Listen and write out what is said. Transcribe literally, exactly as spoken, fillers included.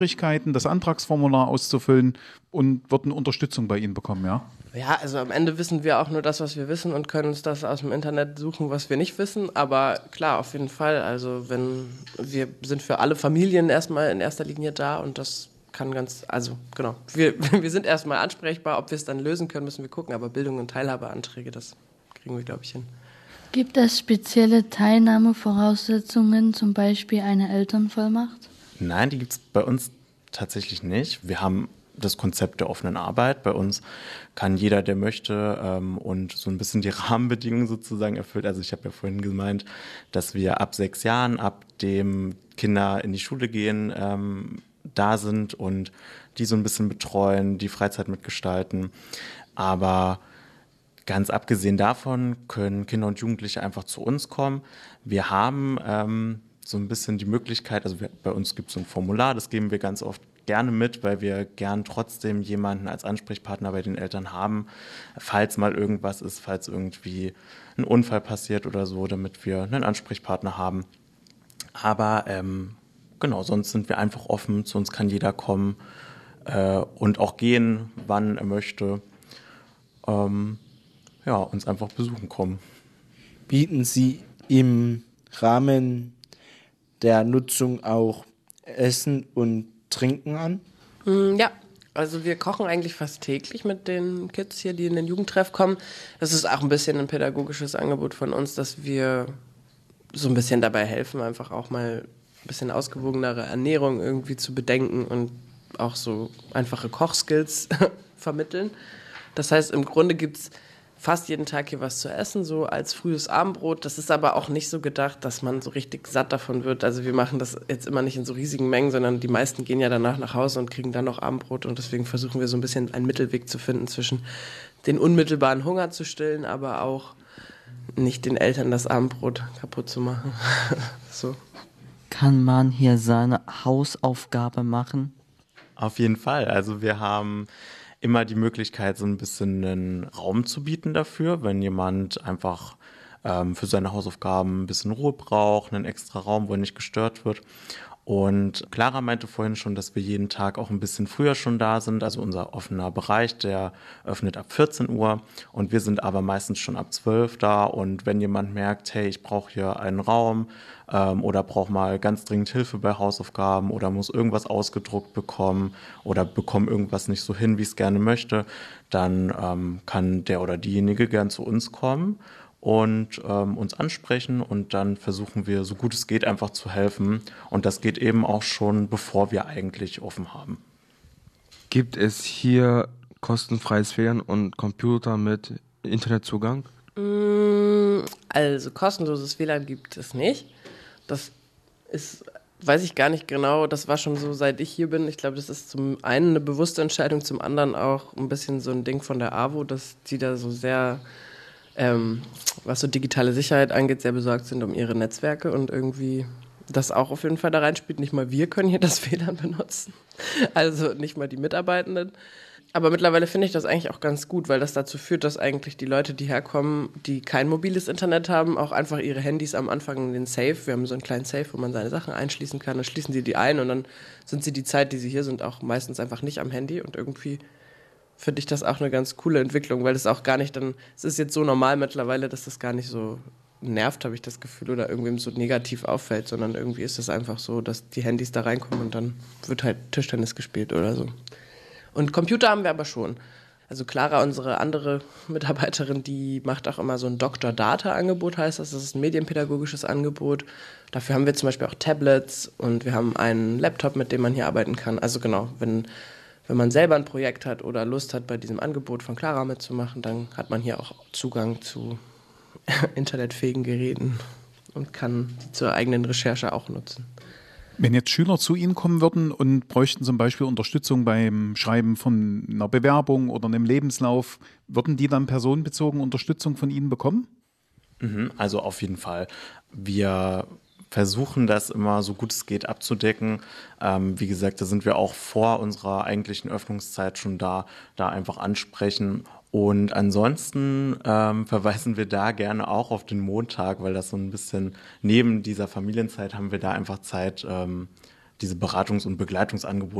Schwierigkeiten, das Antragsformular auszufüllen und würden Unterstützung bei Ihnen bekommen, ja? Ja, also am Ende wissen wir auch nur das, was wir wissen und können uns das aus dem Internet suchen, was wir nicht wissen. Aber klar, auf jeden Fall. Also wenn wir sind für alle Familien erstmal in erster Linie da und das kann ganz, also genau, wir, wir sind erstmal ansprechbar. Ob wir es dann lösen können, müssen wir gucken. Aber Bildung und Teilhabeanträge, das kriegen wir, glaube ich, hin. Gibt es spezielle Teilnahmevoraussetzungen, zum Beispiel eine Elternvollmacht? Nein, die gibt es bei uns tatsächlich nicht. Wir haben das Konzept der offenen Arbeit. Bei uns kann jeder, der möchte ähm, und so ein bisschen die Rahmenbedingungen sozusagen erfüllt. Also ich habe ja vorhin gemeint, dass wir ab sechs Jahren, ab dem Kinder in die Schule gehen, ähm, da sind und die so ein bisschen betreuen, die Freizeit mitgestalten. Aber ganz abgesehen davon können Kinder und Jugendliche einfach zu uns kommen. Wir haben ähm, so ein bisschen die Möglichkeit, also wir, bei uns gibt es so ein Formular, das geben wir ganz oft gerne mit, weil wir gern trotzdem jemanden als Ansprechpartner bei den Eltern haben, falls mal irgendwas ist, falls irgendwie ein Unfall passiert oder so, damit wir einen Ansprechpartner haben. Aber ähm, genau, sonst sind wir einfach offen, zu uns kann jeder kommen äh, und auch gehen, wann er möchte. Ähm, ja, uns einfach besuchen kommen. Bieten Sie im Rahmen der Nutzung auch Essen und Trinken an? Ja, also wir kochen eigentlich fast täglich mit den Kids hier, die in den Jugendtreff kommen. Das ist auch ein bisschen ein pädagogisches Angebot von uns, dass wir so ein bisschen dabei helfen, einfach auch mal ein bisschen ausgewogenere Ernährung irgendwie zu bedenken und auch so einfache Kochskills vermitteln. Das heißt, im Grunde gibt es fast jeden Tag hier was zu essen, so als frühes Abendbrot. Das ist aber auch nicht so gedacht, dass man so richtig satt davon wird. Also wir machen das jetzt immer nicht in so riesigen Mengen, sondern die meisten gehen ja danach nach Hause und kriegen dann noch Abendbrot. Und deswegen versuchen wir so ein bisschen einen Mittelweg zu finden zwischen den unmittelbaren Hunger zu stillen, aber auch nicht den Eltern das Abendbrot kaputt zu machen. So. Kann man hier seine Hausaufgabe machen? Auf jeden Fall. Also wir haben immer die Möglichkeit, so ein bisschen einen Raum zu bieten dafür, wenn jemand einfach ähm, für seine Hausaufgaben ein bisschen Ruhe braucht, einen extra Raum, wo er nicht gestört wird. Und Clara meinte vorhin schon, dass wir jeden Tag auch ein bisschen früher schon da sind. Also unser offener Bereich, der öffnet ab vierzehn Uhr und wir sind aber meistens schon ab zwölf da. Und wenn jemand merkt, hey, ich brauche hier einen Raum ähm, oder brauche mal ganz dringend Hilfe bei Hausaufgaben oder muss irgendwas ausgedruckt bekommen oder bekomme irgendwas nicht so hin, wie ich es gerne möchte, dann ähm, kann der oder diejenige gern zu uns kommen und ähm, uns ansprechen und dann versuchen wir, so gut es geht, einfach zu helfen. Und das geht eben auch schon, bevor wir eigentlich offen haben. Gibt es hier kostenfreies W L A N und Computer mit Internetzugang? Also kostenloses W L A N gibt es nicht. Das ist, weiß ich gar nicht genau, das war schon so, seit ich hier bin. Ich glaube, das ist zum einen eine bewusste Entscheidung, zum anderen auch ein bisschen so ein Ding von der A W O, dass die da so sehr Ähm, was so digitale Sicherheit angeht, sehr besorgt sind um ihre Netzwerke und irgendwie das auch auf jeden Fall da reinspielt. Nicht mal wir können hier das W L A N benutzen, also nicht mal die Mitarbeitenden. Aber mittlerweile finde ich das eigentlich auch ganz gut, weil das dazu führt, dass eigentlich die Leute, die herkommen, die kein mobiles Internet haben, auch einfach ihre Handys am Anfang in den Safe, wir haben so einen kleinen Safe, wo man seine Sachen einschließen kann, dann schließen sie die ein und dann sind sie die Zeit, die sie hier sind, auch meistens einfach nicht am Handy und irgendwie finde ich das auch eine ganz coole Entwicklung, weil das auch gar nicht dann, es ist jetzt so normal mittlerweile, dass das gar nicht so nervt, habe ich das Gefühl, oder irgendwem so negativ auffällt, sondern irgendwie ist es einfach so, dass die Handys da reinkommen und dann wird halt Tischtennis gespielt oder so. Und Computer haben wir aber schon. Also Clara, unsere andere Mitarbeiterin, die macht auch immer so ein Doktor Data Angebot, heißt das. Das ist ein medienpädagogisches Angebot. Dafür haben wir zum Beispiel auch Tablets und wir haben einen Laptop, mit dem man hier arbeiten kann. Also genau, wenn Wenn man selber ein Projekt hat oder Lust hat, bei diesem Angebot von Clara mitzumachen, dann hat man hier auch Zugang zu internetfähigen Geräten und kann die zur eigenen Recherche auch nutzen. Wenn jetzt Schüler zu Ihnen kommen würden und bräuchten zum Beispiel Unterstützung beim Schreiben von einer Bewerbung oder einem Lebenslauf, würden die dann personenbezogen Unterstützung von Ihnen bekommen? Also auf jeden Fall. Wir versuchen das immer so gut es geht abzudecken. Ähm, wie gesagt, da sind wir auch vor unserer eigentlichen Öffnungszeit schon da, da einfach ansprechen. Und ansonsten ähm, verweisen wir da gerne auch auf den Montag, weil das so ein bisschen neben dieser Familienzeit haben wir da einfach Zeit, ähm, diese Beratungs- und Begleitungsangebote